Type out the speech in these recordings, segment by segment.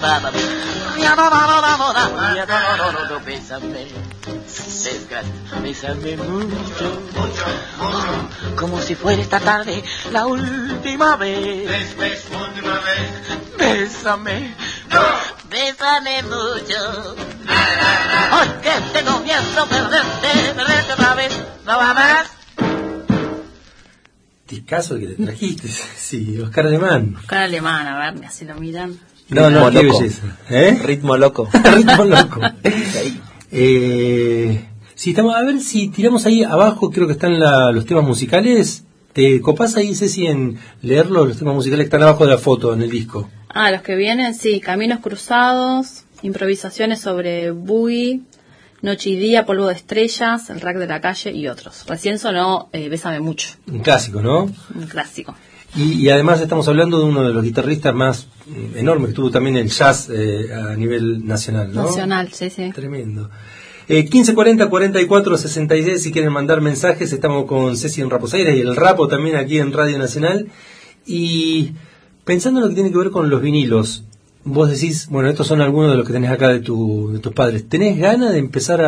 Bésame mucho, como si fuera esta tarde la última vez. Bésame, bésame mucho. Hoy que tengo miedo perderte otra vez, ¿no va más? Caso que te trajiste, sí, Oscar Alemán. Oscar Alemán, a ver, así lo miran. No, qué belleza. Ritmo loco. Ritmo loco. Sí, estamos, a ver si tiramos ahí abajo, creo que están los temas musicales. ¿Te copás ahí, Ceci, en leerlos, los temas musicales que están abajo de la foto en el disco? Los que vienen, sí, Caminos Cruzados, improvisaciones sobre Boogie, Noche y Día, Polvo de Estrellas, El Rack de la Calle y otros. Recién sonó Bésame Mucho. Un clásico, ¿no? Un clásico. Y además estamos hablando de uno de los guitarristas más enormes que tuvo también el jazz a nivel nacional, ¿no? Nacional, sí, sí. Tremendo. 1540 44 66, si quieren mandar mensajes, estamos con Ceci en Raposaires y el Rapo también aquí en Radio Nacional. Y pensando en lo que tiene que ver con los vinilos, vos decís, bueno, estos son algunos de los que tenés acá de tus padres. ¿Tenés ganas de empezar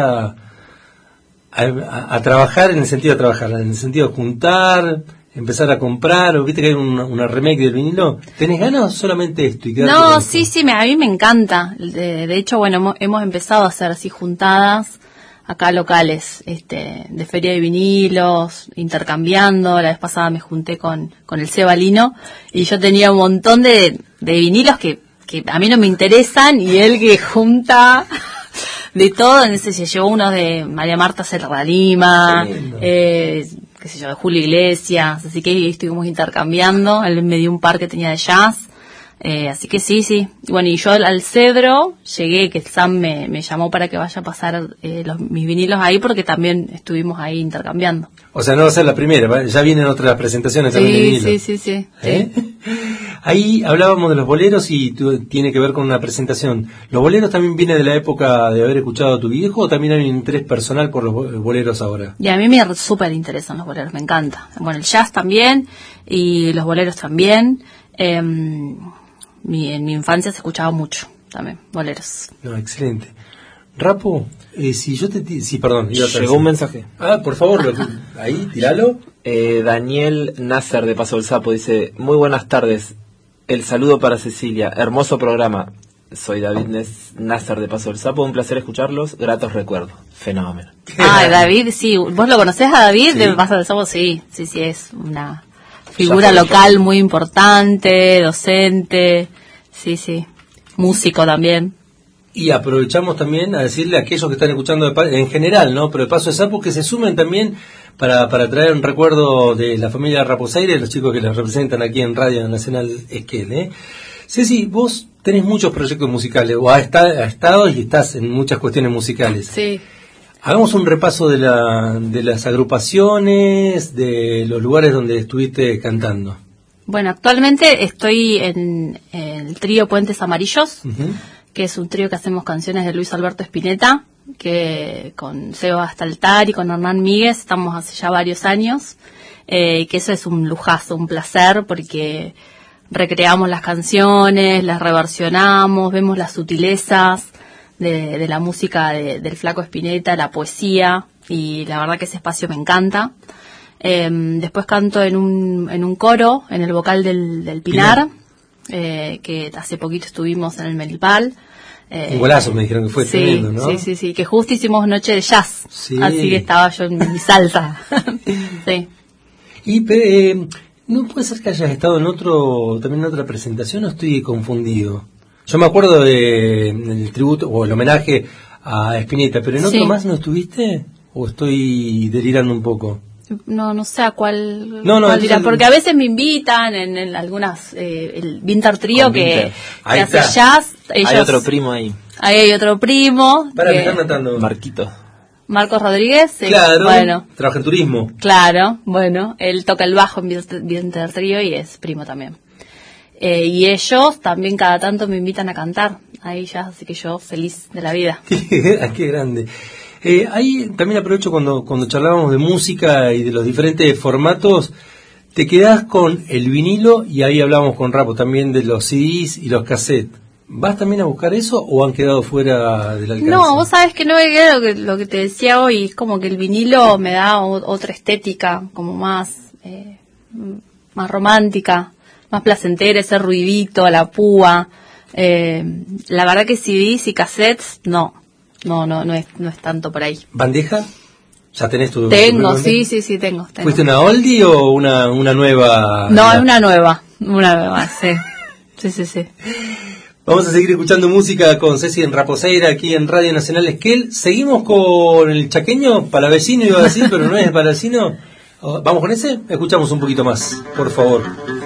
a trabajar en el sentido de trabajar, en el sentido de juntar, empezar a comprar, o viste que hay una remake del vinilo? ¿Tenés ganas o solamente esto? No, sí, a mí me encanta. De hecho, bueno, hemos empezado a hacer así juntadas acá locales, de feria de vinilos, intercambiando. La vez pasada me junté con el Seba Lino y yo tenía un montón de vinilos que a mí no me interesan y él que junta de todo. Entonces se llevó uno de María Marta Serra Lima, qué sé yo, de Julio Iglesias, así que estuvimos intercambiando. Él me dio un par que tenía de jazz, así que sí. Y bueno, y yo al Cedro llegué, que Sam me llamó para que vaya a pasar mis vinilos ahí, porque también estuvimos ahí intercambiando. O sea, no va a ser la primera, ya vienen otras presentaciones también de vinilo. Sí. Ahí hablábamos de los boleros y tiene que ver con una presentación. ¿Los boleros también vienen de la época de haber escuchado a tu viejo o también hay un interés personal por los boleros ahora? Y a mí me súper interesan los boleros, me encanta. Bueno, el jazz también y los boleros también. En mi infancia se escuchaba mucho también, boleros. No, excelente. Rapo, si yo te... Sí, perdón. Llegó un mensaje. Por favor, ahí, tiralo. Daniel Nasser de Paso del Sapo dice: muy buenas tardes, el saludo para Cecilia, hermoso programa. Soy David Nasser de Paso del Sapo, un placer escucharlos, gratos recuerdos. Fenómeno. David, sí, ¿vos lo conocés a David de Paso del Sapo? Sí, es una figura local muy importante, docente, sí, músico también. Y aprovechamos también a decirle a aquellos que están escuchando en general, ¿no? Pero de Paso de Sapo, que se sumen también para traer un recuerdo de la familia Raposaires, los chicos que les representan aquí en Radio Nacional Esquel, Ceci, vos tenés muchos proyectos musicales, o has estado y estás en muchas cuestiones musicales. Sí. Hagamos un repaso de las agrupaciones, de los lugares donde estuviste cantando. Bueno, actualmente estoy en el trío Puentes Amarillos, que es un trío que hacemos canciones de Luis Alberto Spinetta, que con Seba Staltar y con Hernán Míguez estamos hace ya varios años, que eso es un lujazo, un placer, porque recreamos las canciones, las reversionamos, vemos las sutilezas de la música del Flaco Spinetta, la poesía, y la verdad que ese espacio me encanta. Después canto en un coro, en el vocal del Pinar. Que hace poquito estuvimos en el Melipal. Un golazo me dijeron que fue tremendo, ¿no? Sí, que justo hicimos noche de jazz, así que estaba yo en mi salsa. Sí. Y ¿no puede ser que hayas estado también en otra presentación o estoy confundido? Yo me acuerdo del tributo o el homenaje a Spinetta, pero en otro más no estuviste, o estoy delirando un poco. No sé a cuál dirá, porque a veces me invitan en algunas, el Vinter Trío que hace jazz. Hay otro primo ahí. Ahí hay otro primo. Me están matando. Marcos Rodríguez. Claro, bueno, trabaja en turismo. Claro, bueno, él toca el bajo en Vinter Trío y es primo también. Y ellos también cada tanto me invitan a cantar ahí ya, así que yo feliz de la vida. Qué grande. Ahí también aprovecho cuando charlábamos de música y de los diferentes formatos, te quedás con el vinilo y ahí hablábamos con Rapo también de los CDs y los cassettes. ¿Vas también a buscar eso o han quedado fuera del alcance? No, vos sabés que no es lo que te decía hoy, es como que el vinilo me da otra estética, como más romántica, más placentera, ese ruidito, la púa. La verdad que CDs y cassettes, no es tanto por ahí. ¿Bandeja? ¿Ya tenés tu...? Tengo, sí, tengo. ¿Fuiste una oldie o una nueva? No, es una nueva, sí. Sí. Vamos a seguir escuchando música con Ceci en Raposeira aquí en Radio Nacional Esquel. Seguimos con el chaqueño, palavecino iba a decir, pero no es palavecino. ¿Vamos con ese? Escuchamos un poquito más, por favor.